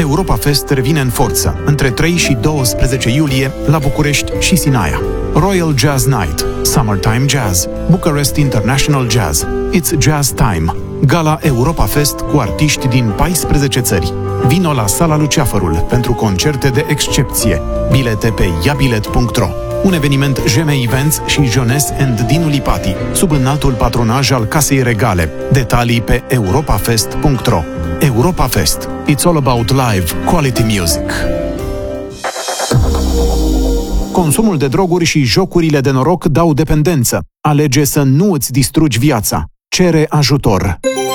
Europa Fest revine în forță, între 3 și 12 iulie, la București și Sinaia. Royal Jazz Night, Summertime Jazz, Bucharest International Jazz, It's Jazz Time, Gala Europa Fest cu artiști din 14 țări. Vino la Sala Luceafărul pentru concerte de excepție. Bilete pe iabilet.ro. Un eveniment Jeme Events și Jones and Dinu Lipati, sub înaltul patronaj al Casei Regale. Detalii pe europafest.ro. Europa Fest. It's all about live, quality music. Consumul de droguri și jocurile de noroc dau dependență. Alege să nu îți distrugi viața. Cere ajutor.